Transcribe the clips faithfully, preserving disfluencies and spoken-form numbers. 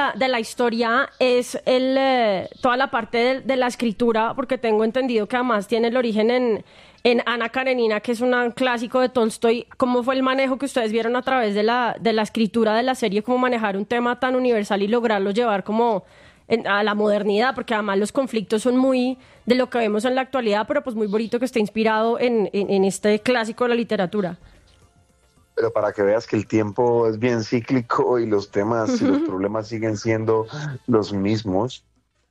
la, de la historia es el, eh, toda la parte de, de la escritura, porque tengo entendido que además tiene el origen en, en Ana Karenina, que es un clásico de Tolstoy. ¿Cómo fue el manejo que ustedes vieron a través de la, de la escritura de la serie? ¿Cómo manejar un tema tan universal y lograrlo llevar como en, a la modernidad? Porque además los conflictos son muy de lo que vemos en la actualidad, pero pues muy bonito que esté inspirado en, en, en este clásico de la literatura. Pero para que veas que el tiempo es bien cíclico y los temas y los problemas siguen siendo los mismos.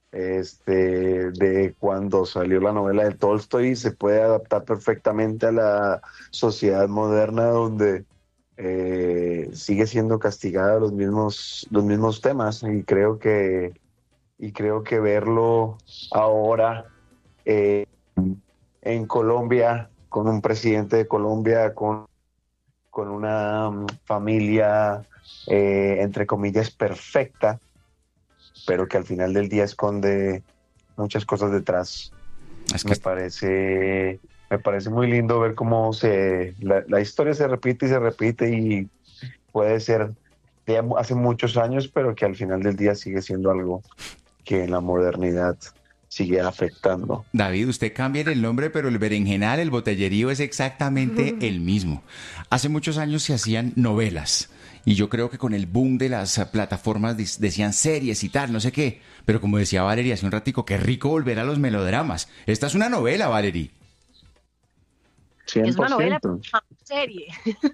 Este, de cuando salió la novela de Tolstoy, se puede adaptar perfectamente a la sociedad moderna donde eh, sigue siendo castigada los mismos, los mismos temas, y creo que, y creo que verlo ahora eh, en Colombia, con un presidente de Colombia, con con una um, familia, eh, entre comillas, perfecta, pero que al final del día esconde muchas cosas detrás. Es que... Me parece, me parece muy lindo ver cómo se la, la historia se repite y se repite, y puede ser de hace muchos años, pero que al final del día sigue siendo algo que en la modernidad sigue afectando. David, usted cambia el nombre, pero el berenjenal, el botellerío es exactamente el mismo. Hace muchos años se hacían novelas, y yo creo que con el boom de las plataformas decían series y tal, no sé qué, pero como decía Valerie hace un ratico, qué rico volver a los melodramas. Esta es una novela, Valerie. cien por ciento. Es una novela, serie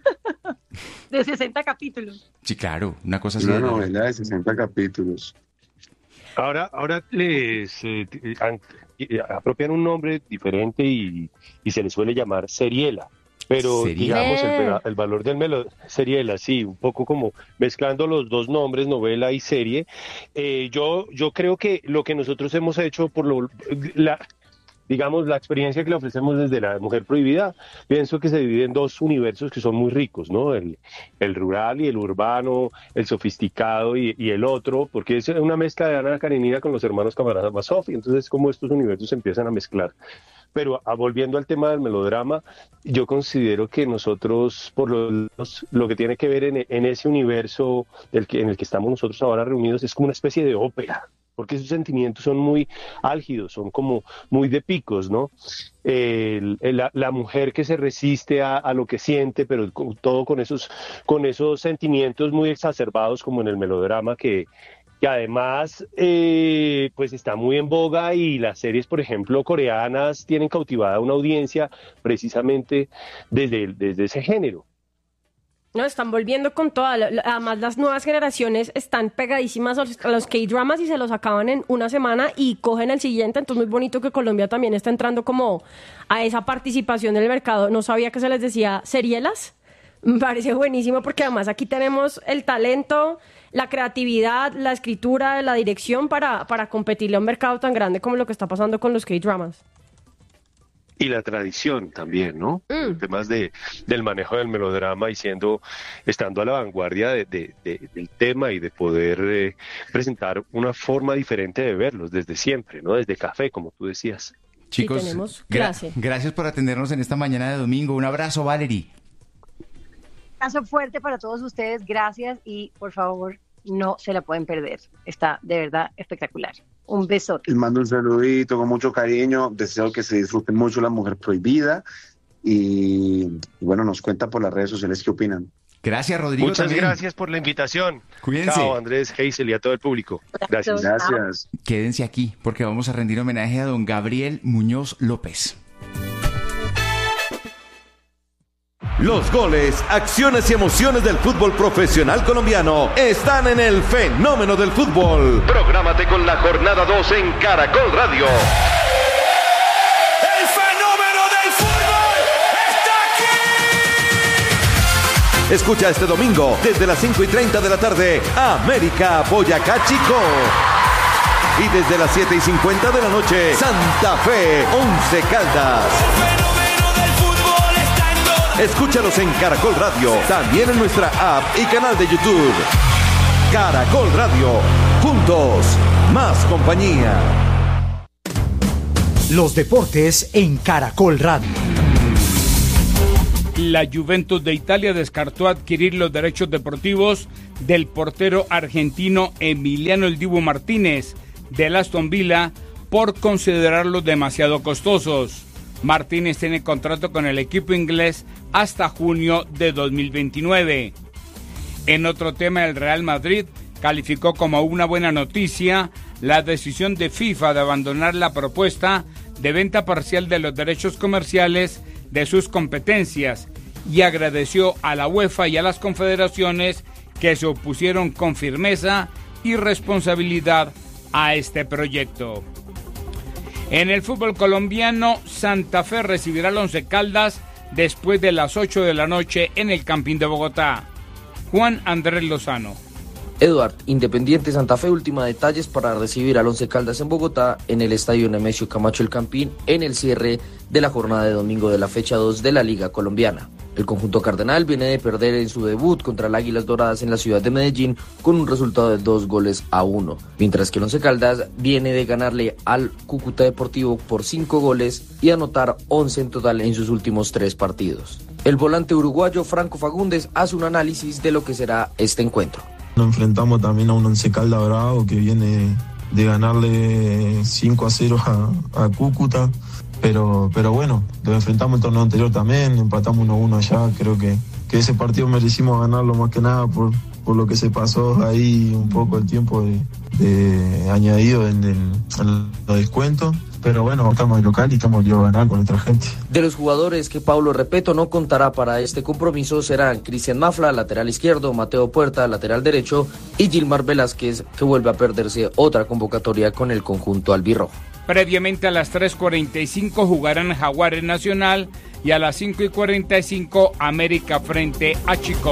de sesenta capítulos. Sí, claro, una cosa así. Una novela de sesenta capítulos. Ahora, ahora les eh, eh, apropian un nombre diferente y, y se les suele llamar seriela. Pero ¿Seriela? digamos el, el valor del melo seriela, sí, un poco como mezclando los dos nombres, novela y serie. Eh, yo, yo creo que lo que nosotros hemos hecho por lo la digamos, la experiencia que le ofrecemos desde La Mujer Prohibida, pienso que se divide en dos universos que son muy ricos, ¿no? El, el rural y el urbano, el sofisticado y, y el otro, porque es una mezcla de Ana Karenina con los hermanos Karamazov, y entonces como estos universos se empiezan a mezclar. Pero a, volviendo al tema del melodrama, yo considero que nosotros, por lo, lo que tiene que ver en, en ese universo del que, en el que estamos nosotros ahora reunidos, es como una especie de ópera, porque esos sentimientos son muy álgidos, son como muy de picos, ¿no? El, el, la, la mujer que se resiste a, a lo que siente, pero con, todo con esos, con esos sentimientos muy exacerbados, como en el melodrama, que, que además eh, pues está muy en boga, y las series, por ejemplo, coreanas tienen cautivada a una audiencia precisamente desde, desde ese género. No, están volviendo con toda. Además, las nuevas generaciones están pegadísimas a los, a los K-dramas y se los acaban en una semana y cogen el siguiente. Entonces, muy bonito que Colombia también está entrando como a esa participación del mercado. No sabía que se les decía serielas. Me parece buenísimo, porque además aquí tenemos el talento, la creatividad, la escritura, la dirección para, para competirle a un mercado tan grande como lo que está pasando con los K-dramas. Y la tradición también, ¿no? Mm. Temas de, del manejo del melodrama y siendo, estando a la vanguardia de, de, de, del tema, y de poder eh, presentar una forma diferente de verlos desde siempre, ¿no? Desde café, como tú decías. Chicos, tenemos gra- gracias por atendernos en esta mañana de domingo. Un abrazo, Valerie. Un abrazo fuerte para todos ustedes, gracias, y por favor, no se la pueden perder. Está de verdad espectacular. Un besote. Les mando un saludito con mucho cariño. Deseo que se disfruten mucho La Mujer Prohibida. Y, y bueno, nos cuentan por las redes sociales qué opinan. Gracias, Rodrigo. Muchas también. gracias por la invitación. Cuídense. Chao, Andrés, Hazel y a todo el público. Gracias. Gracias. Quédense aquí, porque vamos a rendir homenaje a don Gabriel Muñoz López. Los goles, acciones y emociones del fútbol profesional colombiano están en el Fenómeno del Fútbol. Prográmate con la jornada dos en Caracol Radio. ¡El Fenómeno del Fútbol está aquí! Escucha este domingo desde las cinco y treinta de la tarde América Boyacá Chico. Y desde las siete y cincuenta de la noche Santa Fe Once Caldas. Escúchalos en Caracol Radio, también en nuestra app y canal de YouTube. Caracol Radio, juntos, más compañía. Los deportes en Caracol Radio. La Juventus de Italia descartó adquirir los derechos deportivos del portero argentino Emiliano El Dibu Martínez del Aston Villa por considerarlos demasiado costosos. Martínez tiene contrato con el equipo inglés hasta junio de dos mil veintinueve. En otro tema, el Real Madrid calificó como una buena noticia la decisión de FIFA de abandonar la propuesta de venta parcial de los derechos comerciales de sus competencias y agradeció a la UEFA y a las confederaciones que se opusieron con firmeza y responsabilidad a este proyecto. En el fútbol colombiano, Santa Fe recibirá al Once Caldas después de las ocho de la noche en el Campín de Bogotá. Juan Andrés Lozano. Eduard, Independiente Santa Fe última detalles para recibir al Once Caldas en Bogotá en el Estadio Nemesio Camacho El Campín en el cierre de la jornada de domingo de la fecha dos de la Liga Colombiana. El conjunto cardenal viene de perder en su debut contra el Águilas Doradas en la ciudad de Medellín con un resultado de dos goles a uno, mientras que el Once Caldas viene de ganarle al Cúcuta Deportivo por cinco goles y anotar once en total en sus últimos tres partidos. El volante uruguayo Franco Fagundes hace un análisis de lo que será este encuentro. Nos enfrentamos también a un Once Caldas bravo que viene de ganarle cinco a cero a, a Cúcuta, pero, pero bueno, lo enfrentamos el torneo anterior también, empatamos uno a uno allá, creo que, que ese partido merecimos ganarlo más que nada por, por lo que se pasó ahí un poco el tiempo de, de añadido en, el, en los descuentos. Pero bueno, estamos en local y estamos yo a ganar con nuestra gente. De los jugadores que Pablo Repeto no contará para este compromiso serán Cristian Mafla, lateral izquierdo, Mateo Puerta, lateral derecho, y Gilmar Velázquez, que vuelve a perderse otra convocatoria con el conjunto albirrojo. Previamente a las tres cuarenta y cinco jugarán Jaguares Nacional y a las cinco y cuarenta y cinco América frente a Chico.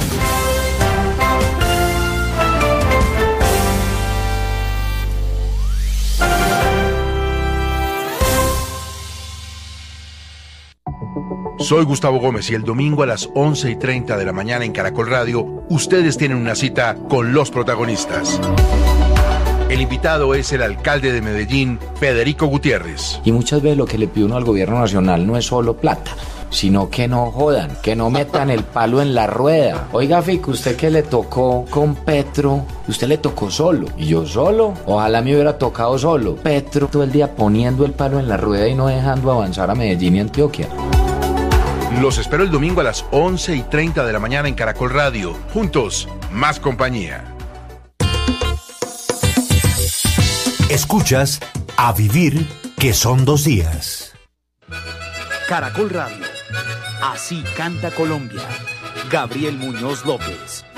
Soy Gustavo Gómez y el domingo a las once y treinta de la mañana en Caracol Radio, ustedes tienen una cita con los protagonistas. El invitado es el alcalde de Medellín, Federico Gutiérrez. Y muchas veces lo que le pide uno al gobierno nacional no es solo plata, sino que no jodan, que no metan el palo en la rueda. Oiga, Fico, usted que le tocó con Petro, usted le tocó solo. ¿Y yo solo? Ojalá me hubiera tocado solo. Petro todo el día poniendo el palo en la rueda y no dejando avanzar a Medellín y Antioquia. Los espero el domingo a las once y treinta de la mañana en Caracol Radio. Juntos, más compañía. Escuchas A Vivir, que son dos días. Caracol Radio. Así canta Colombia. Gabriel Muñoz López.